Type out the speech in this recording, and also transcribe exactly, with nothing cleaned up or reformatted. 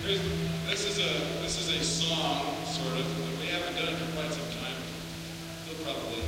Chris, this is a this is a song, sort of, but we haven't done it for quite some time. You'll probably